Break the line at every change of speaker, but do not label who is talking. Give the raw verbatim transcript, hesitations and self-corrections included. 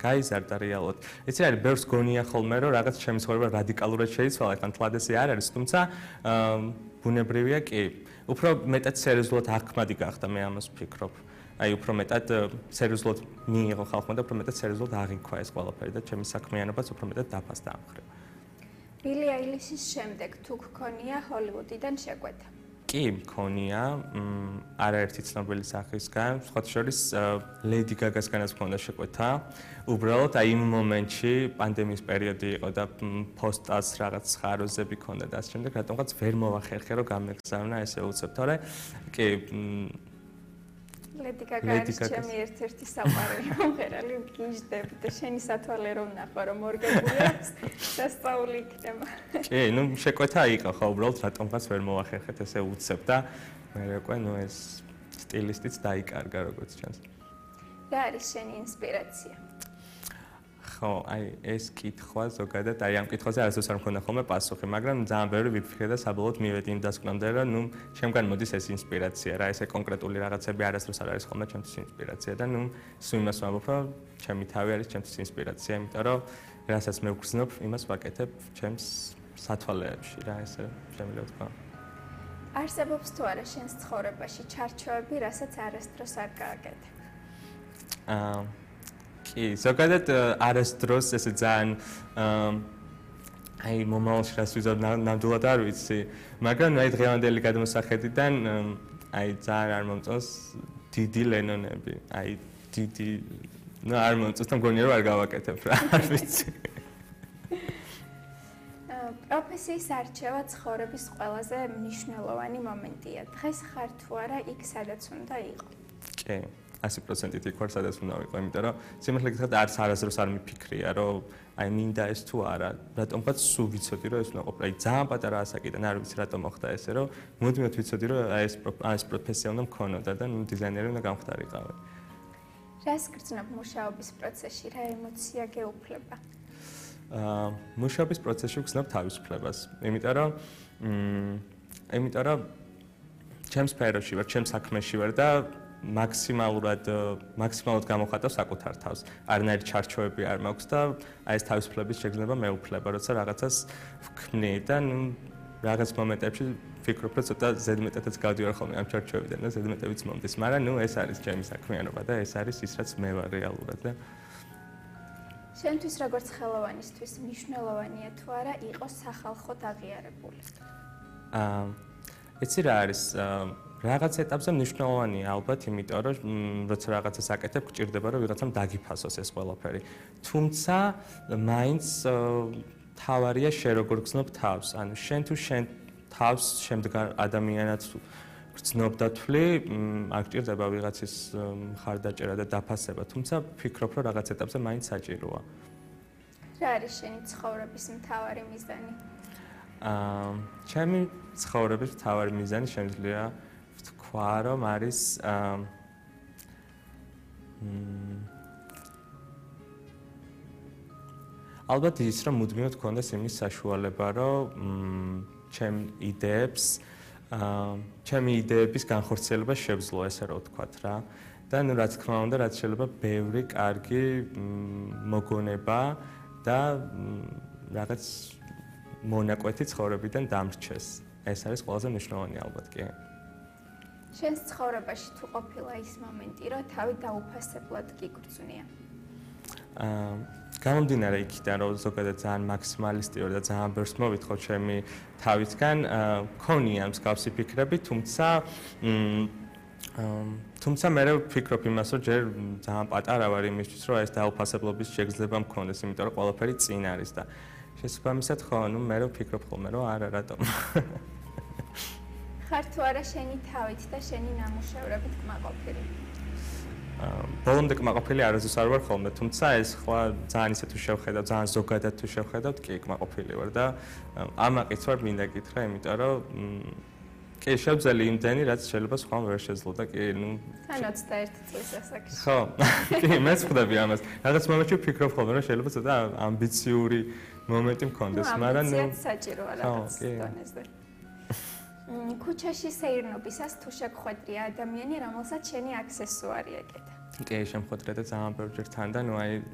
გაიზარდა რეალურად. იცი არის, ბევრს გონია ხოლმე, რომ რაღაც ჩემი ცხოვრება რადიკალურად შეიცვალა, თან თლად ესე არ არის, თუმცა ბუნებრივია კი. უფრო მეტად სერიოზულად აღქმადი გახდა, მე ამას ვფიქრობ. აი უფრო მეტად სერიოზულად მიიღო ხალხმა და უფრო მეტად სერიოზულად აღიქვა ეს ყველაფერი და ჩემი საქმიანობაც უფრო მეტად დაფასდა ამ ხრევ.
ბილი აილიშის შემდეგ თუ გქონია ჰოლივუდიდან შეკვეთა?
კი, მქონია, არაერთი ცნობილი სახისგან, სხვათა შორის ლეიდი გაგასგანაც მქონდა შეკვეთა. უბრალოდ აი იმ მომენტში პანდემიის პერიოდი იყო და პოსტას რაღაც ხაროზები ქონდა და ამ შემდეგ რატომღაც ვერ მოვახერხე რომ გამეგზავნა ესე უცებ, თორე კი
ლედი გაგა არის ჩემი ერთ-ერთი საყვარელი მომღერალი, გიჟდები და შენი სათვალე რომ ნახვა რომ მორგებულია სასწაული იქნება.
კი, ნუ შეკვეთა იყო ხო, უბრალოდ რატომღაც ვერ მოვახერხეთ ესე უცებ და მე უკვე ნუ ეს სტილისტიც დაიკარგა როგორც ჩანს.
რა არის შენი ინსპირაცია?
ხო, აი ეს კითხვა ზოგადად, აი ამ კითხვაზე არასდროს არ მქონდა ხოლმე პასუხი, მაგრამ ძალიან ბევრი ვიფიქრე და საბოლოოდ მივედი იმ დასკვნამდე, რომ ნუ ჩემგან მოდის ეს ინსპირაცია რა, ესე კონკრეტული რაღაცები არასდროს არ არის ხოლმე ჩემთვის ინსპირაცია და ნუ სულ იმას ვამბობ, რომ ჩემი თავი არის ჩემთვის ინსპირაცია, იმიტომ რომ რასაც მე ვგრძნობ, იმას ვაკეთებ ჩემს სათვალეებში რა, ესე შემიძლია ვთქვა.
არსებობს თუ არა შენს ცხოვრებაში ჩარჩოები, რასაც არასდროს არ გააკეთებ?
აა კი, ზოგადად არასდროს ესე ძალიან აი მომავალში რას ვიზავ ნამდვილად არ ვიცი, მაგრამ აი დღევანდელი გადმოსახედიდან აი ძალიან არ მომწონს დიდი ლენონები, აი დიდი ნუ არ მომწონს და მგონია რომ არ გავაკეთებ რა, არ ვიცი.
პროფესიის არჩევა ცხოვრების ყველაზე მნიშვნელოვანი მომენტია. დღეს ხარ თუ არა იქ, სადაც უნდა იყო?
კი. ასი პროცენტით იქ ვარ, სადაც უნდა ვიყო, იმიტომ რომ სიმართლე გითხრათ, არც არასდროს არ მიფიქრია, რომ აი მინდა ეს თუ არა, რატომღაც სულ ვიცოდი, რომ ეს უნდა ყოფილიყო. აი ძალიან პატარა ასაკიდან არ ვიცი რატომ მოხდა ესე, რომ მუდმივად ვიცოდი, რომ აი ეს ეს პროფესია უნდა მქონოდა და ნუ დიზაინერი უნდა გამხდარიყავი.
რას გრძნობ მუშაობის პროცესში, რა ემოცია გეუფლება?
აა მუშაობის პროცესში ვგრძნობ თავისუფლებას, იმიტომ რომ მ იმიტომ რომ ჩემს სფეროში ვარ, ჩემს საქმეში ვარ და მაქსიმალურად მაქსიმალურად გამოხატავს საკუთარ თავს. არანაირი ჩარჩოები არ მაქვს და აი ეს თავისუფლების შეგრძნება მეუფლება, როცა რაღაცას ვქმნი და ნუ რაღაც მომენტებში ვფიქრობ, რომ ცოტა ზედმეტადაც გავდივარ ხოლმე ამ ჩარჩოებიდან და ზედმეტებიც მომდის, მაგრამ ნუ ეს არის ჩემი საქმიანობა და ეს არის ის, რაც მე ვარ რეალურად და
შენთვის როგორც ხელოვანისთვის მნიშვნელოვანია თუ არა იყოს სახალხოდ აღიარებული?
აა იცი რა არის რაღაც ეტაპზე მნიშვნელოვანია ალბათ, იმიტომ რომ როცა რაღაცას აკეთებ, გჭირდება რომ ვიღაცამ დაგიფასოს ეს ყველაფერი. თუმცა მაინც თავარია შენ როგორ გრძნობ თავს, ანუ შენ თუ შენ თავს შემდგარ ადამიანად გრძნობ და თვლი, არ გჭირდება ვიღაცის მხარდაჭერა და დაფასება, თუმცა ვფიქრობ რომ რაღაც ეტაპზე მაინც საჭიროა.
რა არის შენი ცხოვრების მთავარი მიზანი?
აა ჩემი ცხოვრების მთავარი მიზანი შემიძლია ვთქვა, რომ არის აა ალბათ ის, რომ მუდმივად გქონდეს იმის საშუალება, რომ ჩემ იდეებს აა ჩემი იდეების განხორციელება შევძლო, ესე რომ ვთქვათ რა. და ნუ რა თქმა უნდა, რაც შეიძლება ბევრი კარგი მოგონება და რაღაც მონაკვეთი ცხოვრებიდან დამრჩეს. ეს არის ყველაზე მნიშვნელოვანი ალბათ კი.
შენს ცხოვრებაში თუ ყოფილა ის მომენტი, რომ თავი დაუფასებლად გიგრძნია?
აა გამომდინარე იქიდან, რომ ზოგადად ძალიან მაქსიმალისტი ვარ და ძალიან ბევრს მოვითხოვ ჩემი თავისგან, მქონია მსგავსი ფიქრები, თუმცა თუმცა მე ვფიქრობ იმას, რომ ჯერ ძალიან პატარა ვარ იმისთვის, რომ ეს დაუფასებლობის შეგრძნება მქონდეს, იმიტომ რომ ყველაფერი წინ არის და შესაბამისად ხო, ნუ მე ვფიქრობ ხოლმე, რომ არა რატომ.
ხარ თუ არა შენი თავით და შენი ნამუშევრებით კმაყოფილი?
ბოლომდე კმაყოფილი არასდროს არ ვარ ხოლმე, თუმცა ეს ხო ძალიან ისე თუ შევხედავ, ძალიან ზოგადად თუ შევხედავთ, კი კმაყოფილი ვარ და ამაყიც ვარ მინდა გითხრა, იმიტომ რომ კი შევძელი იმდენი, რაც შეიძლება სხვამ ვერ შეძლო და კი ნუ
თან ოცდაერთი წლის ასაკში.
ხო, კი მეც ხვდები ამას. რაღაც მომენტში ვფიქრობ ხოლმე, რომ შეიძლება ცოტა ამბიციური მომენტი მქონდეს, მაგრამ
ნუ ამბიციაც საჭიროა რაღაც დონეზე. ქუჩაში სეირნობისას თუ შეგხვედრია ადამიანი, რომელსაც შენი აქსესუარი ეკეთა?
კი, შემხვედრა და ძალიან ბევრჯერ თან და ნუ აი